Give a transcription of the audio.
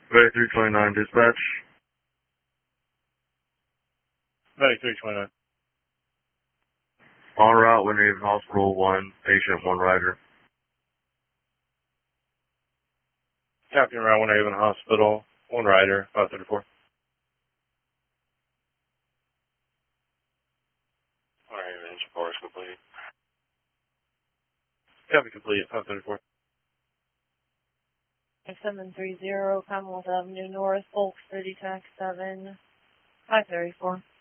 Bay 329 dispatch. Bay 329. En route, Winter Haven Hospital, 1 patient, 1 rider. Captain around Winter Haven Hospital, 1 rider, 534. Winter Haven engine force complete. Copy complete, 534. 730 Commonwealth Avenue North, Bulk City, Tax 7, 534.